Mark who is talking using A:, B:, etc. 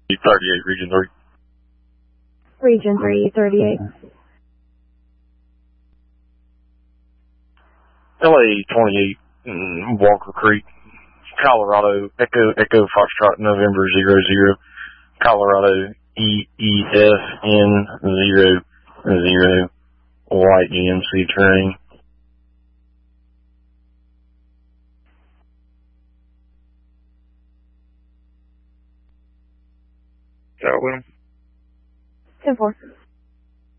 A: 38, Region 3.
B: Region 3, 38.
A: LA 28, Walker Creek, Colorado, Echo Foxtrot, November 00, Colorado, EEFN 00, white GMC train.
C: Got Will.
B: 10-4.